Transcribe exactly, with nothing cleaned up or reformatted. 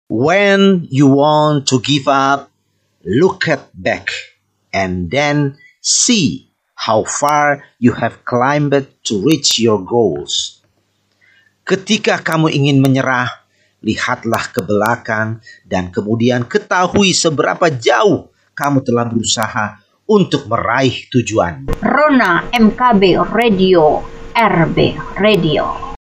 When you want to give up, look at back and then see how far you have climbed to reach your goals. Ketika kamu ingin menyerah, lihatlah ke belakang dan kemudian ketahui seberapa jauh kamu telah berusaha untuk meraih tujuan. Rona M K B Radio, R B Radio.